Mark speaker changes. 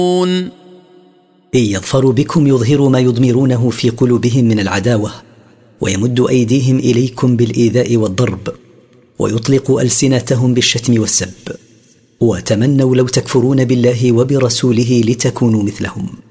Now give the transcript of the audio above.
Speaker 1: إن يظفروا بكم يظهروا ما يضمرونه في قلوبهم من العداوة، ويمد أيديهم إليكم بالإيذاء والضرب، ويطلق ألسنتهم بالشتم والسب، وتمنوا لو تكفرون بالله وبرسوله لتكونوا مثلهم.